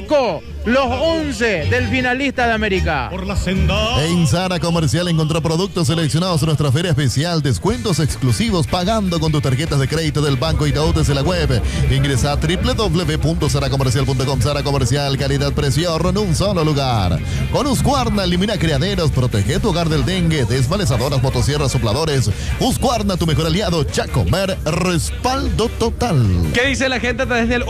Chaco, los 11 del finalista de América. Por la senda. En Sara Comercial encontró productos seleccionados en nuestra feria especial, descuentos exclusivos pagando con tus tarjetas de crédito del Banco Itaú desde la web. Ingresa a www.saracomercial.com. Sara Comercial, calidad, precio, ahorro en un solo lugar. Con Husqvarna elimina criaderos, protege tu hogar del dengue, desvalizadoras, motosierras, sopladores. Husqvarna, tu mejor aliado. Chacomer, respaldo total. ¿Qué dice la gente a través del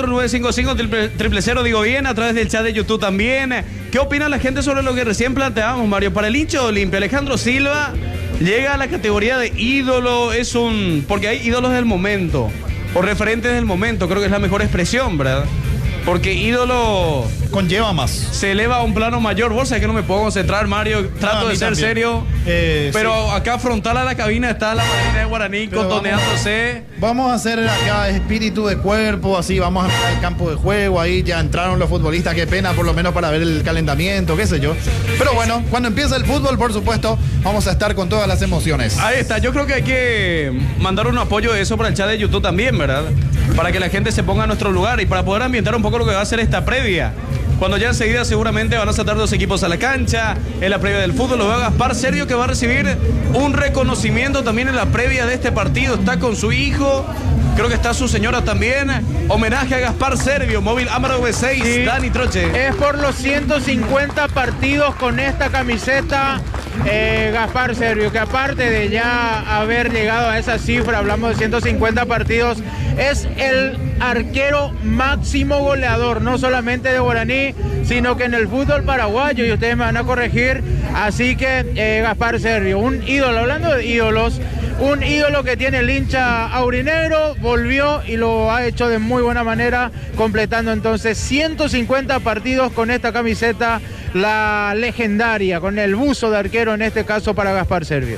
84955-000? Digo bien, a través del chat de YouTube también. ¿Qué opina la gente sobre lo que recién planteábamos, Mario? Para el hincha de Olimpia, Alejandro Silva llega a la categoría de ídolo, porque hay ídolos del momento, o referentes del momento, creo que es la mejor expresión, ¿verdad? Porque ídolo conlleva más. Se eleva a un plano mayor. Vos sabés que no me puedo concentrar, Mario. Trato de ser también serio. Pero sí, acá frontal a la cabina está la marina de Guaraní contoneándose. Vamos a hacer acá espíritu de cuerpo, así. Vamos a entrar al campo de juego. Ahí ya entraron los futbolistas. Qué pena, por lo menos para ver el calentamiento, qué sé yo. Pero bueno, cuando empieza el fútbol, por supuesto, vamos a estar con todas las emociones. Ahí está. Yo creo que hay que mandar un apoyo de eso para el chat de YouTube también, ¿verdad? Para que la gente se ponga a nuestro lugar y para poder ambientar un poco lo que va a ser esta previa. Cuando ya enseguida seguramente van a saltar dos equipos a la cancha en la previa del fútbol. Lo va a Gaspar Servio, que va a recibir un reconocimiento también en la previa de este partido. Está con su hijo, creo que está su señora también. Homenaje a Gaspar Servio, móvil Amaro V6, sí. Dani Troche. Es por los 150 partidos con esta camiseta. Gaspar Servio, que aparte de ya haber llegado a esa cifra, hablamos de 150 partidos, es el arquero máximo goleador, no solamente de Guaraní, sino que en el fútbol paraguayo, y ustedes me van a corregir. Así que Gaspar Servio, un ídolo, hablando de ídolos, un ídolo que tiene el hincha aurinegro, volvió y lo ha hecho de muy buena manera, completando entonces 150 partidos con esta camiseta, la legendaria, con el buzo de arquero en este caso para Gaspar Servio.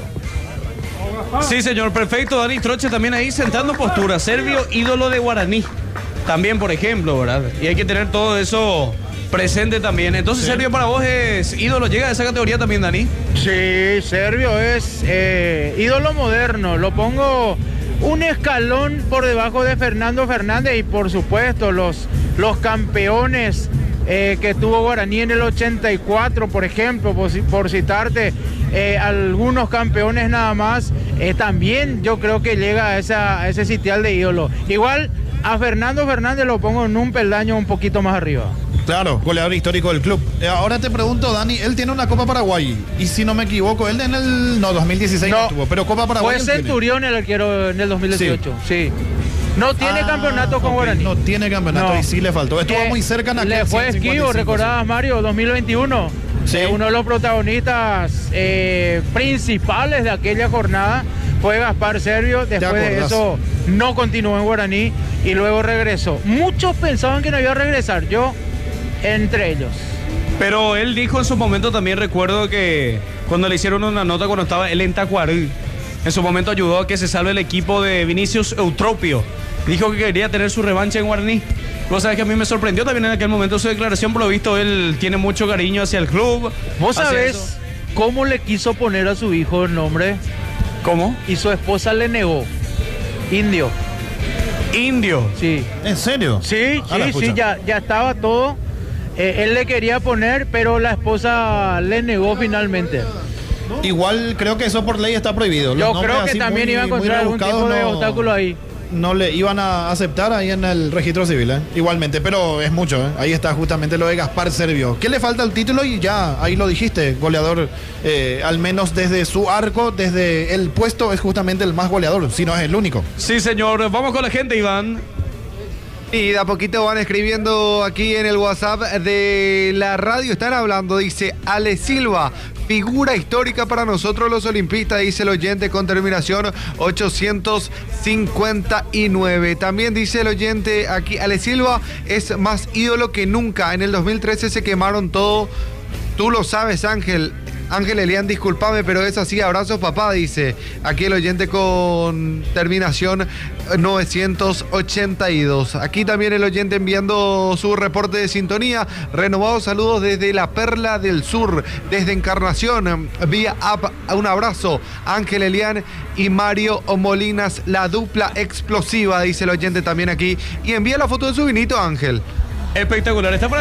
Sí, señor, perfecto. Dani Troche también ahí sentando postura. Servio, ídolo de Guaraní. También, por ejemplo, ¿verdad? Y hay que tener todo eso presente también. Entonces, sí. Servio para vos es ídolo. ¿Llega a esa categoría también, Dani? Sí, Servio es ídolo moderno. Lo pongo un escalón por debajo de Fernando Fernández y, por supuesto, los campeones que tuvo Guaraní en el 84, por ejemplo, por citarte algunos campeones nada más. También yo creo que llega a ese sitial de ídolo. Igual a Fernando Fernández lo pongo en un peldaño un poquito más arriba. Claro, goleador histórico del club. Ahora te pregunto, Dani, él tiene una Copa Paraguay. Y si no me equivoco, él en el 2016 no tuvo, pero Copa Paraguay. Fue Centurión el arquero en el 2018, sí. No tiene campeonato con Guaraní. No tiene campeonato, y sí le faltó. Estuvo muy cerca en aquel. Le fue Esquivo, recordabas, Mario, 2021. Sí. Uno de los protagonistas principales de aquella jornada fue Gaspar Servio. Después de eso no continuó en Guaraní y luego regresó. Muchos pensaban que no iba a regresar, yo entre ellos. Pero él dijo en su momento, también recuerdo que cuando le hicieron una nota cuando estaba él en Tacuarí, en su momento ayudó a que se salve el equipo de Vinicius Eutropio. Dijo que quería tener su revancha en Guaraní. Vos sabés que a mí me sorprendió también en aquel momento su declaración, por lo visto él tiene mucho cariño hacia el club. ¿Vos sabés cómo le quiso poner a su hijo el nombre? ¿Cómo? Y su esposa le negó. Indio. ¿Indio? Sí. ¿En serio? Sí, ya estaba todo. Él le quería poner, pero la esposa le negó finalmente. Igual creo que eso por ley está prohibido. Yo creo que también iba a encontrar algún tipo de obstáculo ahí. No le iban a aceptar ahí en el registro civil, igualmente, pero es mucho, ahí está justamente lo de Gaspar Servio. ¿Qué le falta al título? Y ya, ahí lo dijiste, goleador, al menos desde su arco, desde el puesto, es justamente el más goleador, si no es el único. Sí, señor, vamos con la gente, Iván. Y de a poquito van escribiendo aquí en el WhatsApp de la radio, están hablando, dice Ale Silva, figura histórica para nosotros los olimpistas, dice el oyente con terminación 859. También dice el oyente aquí, Ale Silva es más ídolo que nunca, en el 2013 se quemaron todo, tú lo sabes, Ángel Elian, discúlpame, pero es así, abrazos papá, dice aquí el oyente con terminación 982. Aquí también el oyente enviando su reporte de sintonía. Renovados saludos desde la Perla del Sur, desde Encarnación, vía app. Un abrazo, Ángel Elian y Mario Molinas, la dupla explosiva, dice el oyente también aquí. Y envía la foto de su vinito, Ángel. Espectacular, está para